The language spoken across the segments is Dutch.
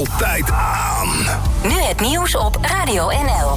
altijd aan. Nu het nieuws op Radio NL.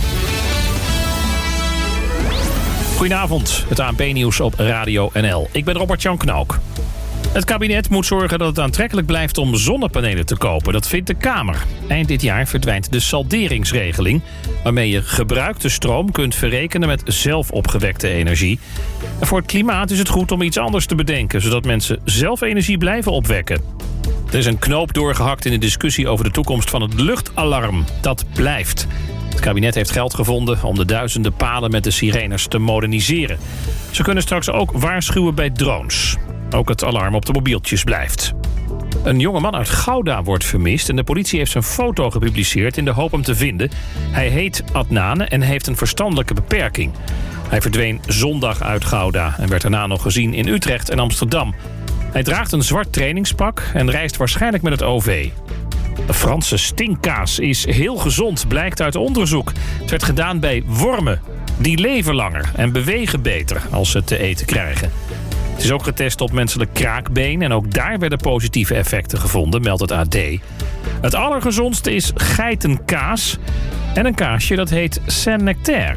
Goedenavond, het ANP-nieuws op Radio NL. Ik ben Robert-Jan Knook. Het kabinet moet zorgen dat het aantrekkelijk blijft om zonnepanelen te kopen. Dat vindt de Kamer. Eind dit jaar verdwijnt de salderingsregeling, waarmee je gebruikte stroom kunt verrekenen met zelf opgewekte energie. En voor het klimaat is het goed om iets anders te bedenken, zodat mensen zelf energie blijven opwekken. Er is een knoop doorgehakt in de discussie over de toekomst van het luchtalarm. Dat blijft. Het kabinet heeft geld gevonden om de duizenden palen met de sirenes te moderniseren. Ze kunnen straks ook waarschuwen bij drones. Ook het alarm op de mobieltjes blijft. Een jonge man uit Gouda wordt vermist en de politie heeft zijn foto gepubliceerd in de hoop hem te vinden. Hij heet Adnan en heeft een verstandelijke beperking. Hij verdween zondag uit Gouda en werd daarna nog gezien in Utrecht en Amsterdam. Hij draagt een zwart trainingspak en reist waarschijnlijk met het OV. De Franse stinkkaas is heel gezond, blijkt uit onderzoek. Het werd gedaan bij wormen. Die leven langer en bewegen beter als ze het te eten krijgen. Het is ook getest op menselijk kraakbeen en ook daar werden positieve effecten gevonden, meldt het AD. Het allergezondste is geitenkaas en een kaasje dat heet Saint-Nectaire.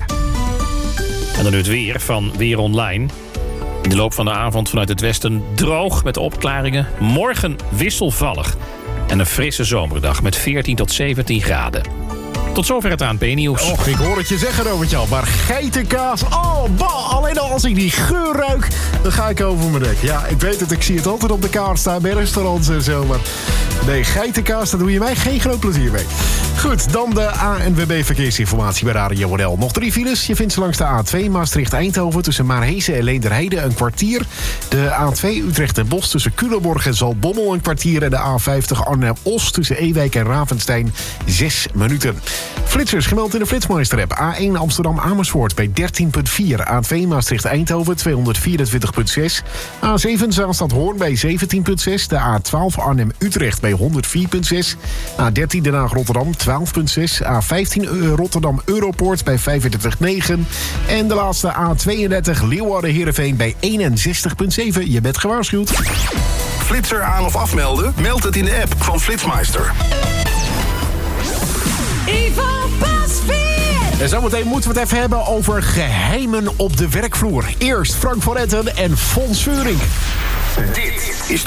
En dan nu het weer van Weer Online. In de loop van de avond vanuit het westen droog met opklaringen. Morgen wisselvallig en een frisse zomerdag met 14 tot 17 graden. Tot zover het ANP-nieuws. Och, ik hoor het je zeggen, Robert-Jan. Maar geitenkaas, oh, bah, alleen al als ik die geur ruik, dan ga ik over mijn nek. Ja, ik weet het, ik zie het altijd op de kaart staan bij restaurants en zo. Maar nee, geitenkaas, daar doe je mij geen groot plezier mee. Goed, dan de ANWB Verkeersinformatie bij Radio NL. Nog 3 files. Je vindt ze langs de A2 Maastricht-Eindhoven tussen Maarhezen en Leenderheide een kwartier. De A2 Utrecht en Bos tussen Culemborg en Zaltbommel een kwartier. En de A50 Arnhem-Os tussen Ewijk en Ravenstein 6 minuten. Flitsers gemeld in de Flitsmeister-app. A1 Amsterdam-Amersfoort bij 13,4. A2 Maastricht-Eindhoven 224,6. A7 Zaanstad-Hoorn bij 17,6. De A12 Arnhem-Utrecht bij 104,6. A13 Den Haag-Rotterdam 12,6. A15 Rotterdam-Europoort bij 35,9. En de laatste A32 Leeuwarden-Heerenveen bij 61,7. Je bent gewaarschuwd. Flitser aan of afmelden? Meld het in de app van Flitsmeister. Ivan Pasveer! En zometeen moeten we het even hebben over geheimen op de werkvloer. Eerst Frank van Etten en Fons Vuuring. Dit is